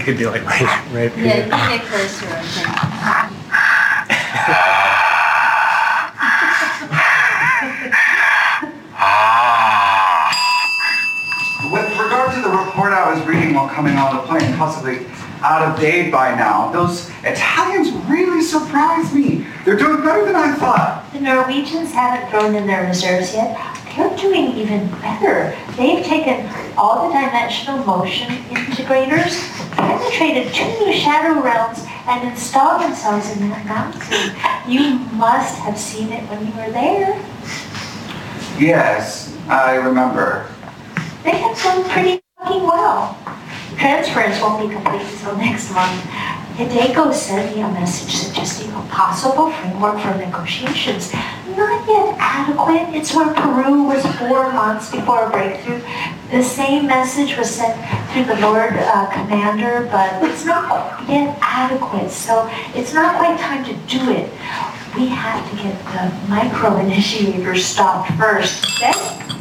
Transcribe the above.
You could be like right Yeah, you can get closer, I think. With regard to the report I was reading while coming on the plane, possibly out of date by now, those Italians really surprised me. They're doing better than I thought. The Norwegians haven't thrown in their reserves yet. They're doing even better. They've taken all the dimensional motion integrators, penetrated 2 new shadow realms, and installed themselves in that mountain. You must have seen it when you were there. Yes, I remember. They have done pretty fucking well. Transference won't be complete until next month. Hideko sent me a message suggesting a possible framework for negotiations. Not yet adequate. It's where Peru was 4 months before a breakthrough. The same message was sent through the Lord Commander, but it's not yet adequate, so it's not quite time to do it. We have to get the micro-initiators stopped first. Then